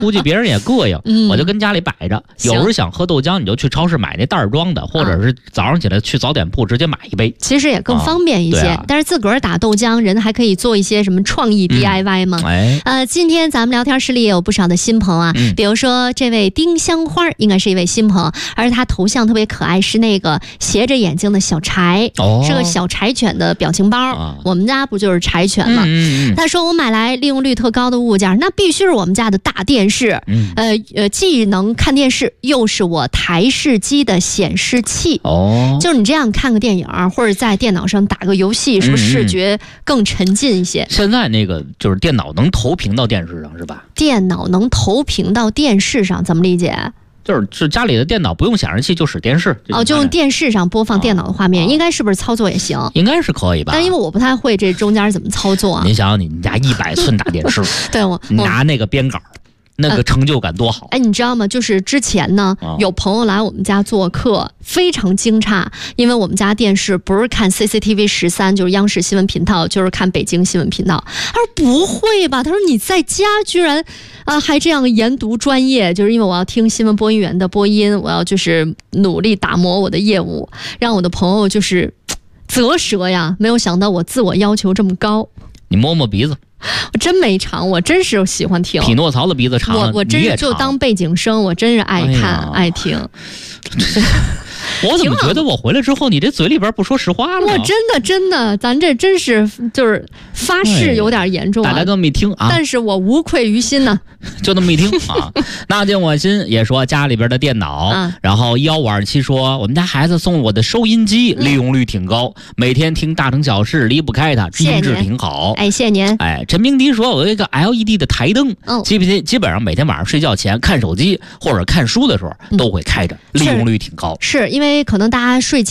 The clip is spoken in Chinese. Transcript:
估计别人也膈应，我就跟家里摆着。有时候想喝豆浆，你就去超市买那袋儿装的，或者是早上起来去早点铺直接买一杯， 其实也更方便一些。但是自个儿打豆浆，人还可以做一些什么创意 DIY 吗？今天咱们聊天室里也有不少的新朋友啊，比如说这位丁香花应该是一位新朋友，而且他头像特别可爱，是那个斜着眼睛的小柴，是个小柴犬的表情包。我们家不就是柴犬吗？他说我买来利用率特高的物件，那必须是我们家的大电视，既能看电视，又是我台式机的显示器。就是你这样看个电影，或者在电脑上打个游戏，是不是视觉更沉浸一些？ 现在那个就是电脑能投屏到电视上是吧？ 电脑能投屏到电视上，怎么理解？ 就是家里的电脑不用显示器，就使电视。 就用电视上播放电脑的画面，应该是不是操作也行？ 应该是可以吧？ 但因为我不太会这中间怎么操作啊。 您想想，你们家100寸大电视， 对我拿那个边杆。那个成就感多好！ 你知道吗？就是之前呢，有朋友来我们家做客，非常惊诧，因为我们家电视不是看 CCTV 13，就是央视新闻频道，就是看北京新闻频道。他说不会吧？他说你在家居然还这样研读专业，就是因为我要听新闻播音员的播音，我要就是努力打磨我的业务，让我的朋友就是啧舌呀！没有想到我自我要求这么高。 你摸摸鼻子。 我真没尝，我真是喜欢听。 匹诺曹的鼻子长， 我真是就当背景声，我真是爱看、爱听。 我怎么觉得我回来之后，你这嘴里边不说实话了？ 我真的，咱这真是就是发誓有点严重大家都没听啊， 但是我无愧于心呢， 就那么一听啊。那见我心也说家里边的电脑，然后1527说我们家孩子送我的收音机利用率挺高，每天听大城小事离不开它，音质挺好。 谢谢您。 陈明迪说我有一个 LED 的台灯，基本上每天晚上睡觉前看手机或者看书的时候都会开着，利用率挺高。 是因为可能大家睡前